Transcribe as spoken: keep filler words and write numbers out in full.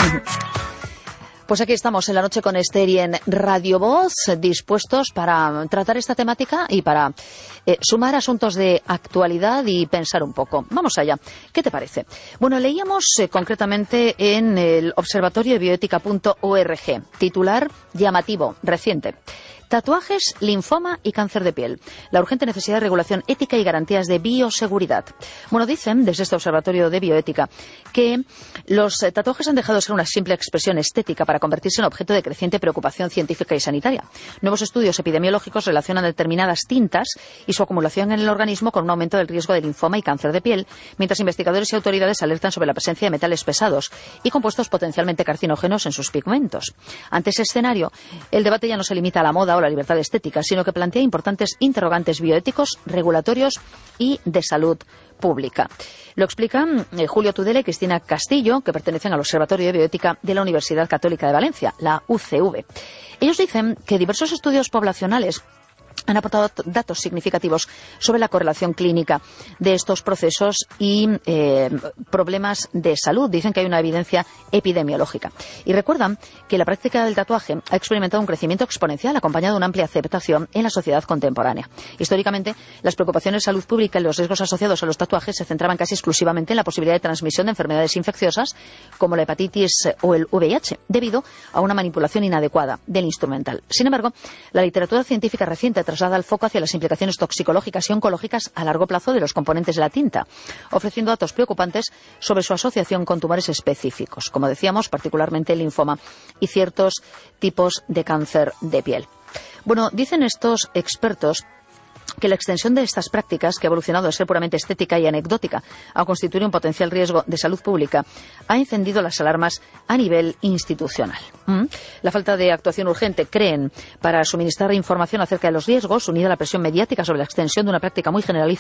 Pues aquí estamos en la noche con Esther y en Radio Voz, dispuestos para tratar esta temática y para eh, sumar asuntos de actualidad y pensar un poco. Vamos allá. ¿Qué te parece? Bueno, leíamos eh, concretamente en el observatorio de bioética punto org, titular llamativo, reciente. Tatuajes, linfoma y cáncer de piel. La urgente necesidad de regulación ética y garantías de bioseguridad. Bueno, dicen desde este observatorio de bioética que los tatuajes han dejado de ser una simple expresión estética para convertirse en objeto de creciente preocupación científica y sanitaria. Nuevos estudios epidemiológicos relacionan determinadas tintas y su acumulación en el organismo con un aumento del riesgo de linfoma y cáncer de piel, mientras investigadores y autoridades alertan sobre la presencia de metales pesados y compuestos potencialmente carcinógenos en sus pigmentos. Ante ese escenario, el debate ya no se limita a la moda o la libertad estética, sino que plantea importantes interrogantes bioéticos, regulatorios y de salud pública. Lo explican eh, Julio Tudela y Cristina Castillo, que pertenecen al Observatorio de Bioética de la Universidad Católica de Valencia, la U C V. Ellos dicen que diversos estudios poblacionales han aportado datos significativos sobre la correlación clínica de estos procesos y eh, problemas de salud. Dicen que hay una evidencia epidemiológica. Y recuerdan que la práctica del tatuaje ha experimentado un crecimiento exponencial acompañado de una amplia aceptación en la sociedad contemporánea. Históricamente, las preocupaciones de salud pública y los riesgos asociados a los tatuajes se centraban casi exclusivamente en la posibilidad de transmisión de enfermedades infecciosas como la hepatitis o el V I H, debido a una manipulación inadecuada del instrumental. Sin embargo, la literatura científica reciente traslada el foco hacia las implicaciones toxicológicas y oncológicas a largo plazo de los componentes de la tinta, ofreciendo datos preocupantes sobre su asociación con tumores específicos, como decíamos, particularmente el linfoma y ciertos tipos de cáncer de piel. Bueno, dicen estos expertos que la extensión de estas prácticas, que ha evolucionado de ser puramente estética y anecdótica a constituir un potencial riesgo de salud pública, ha encendido las alarmas a nivel institucional. ¿Mm? La falta de actuación urgente, creen, para suministrar información acerca de los riesgos, unida a la presión mediática sobre la extensión de una práctica muy generalizada,